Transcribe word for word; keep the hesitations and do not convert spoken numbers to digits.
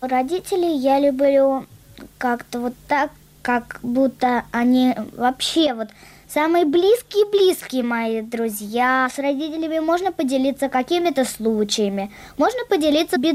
Родителей я люблю как-то вот так, как будто они вообще вот самые близкие-близкие мои друзья. С родителями можно поделиться какими-то случаями, можно поделиться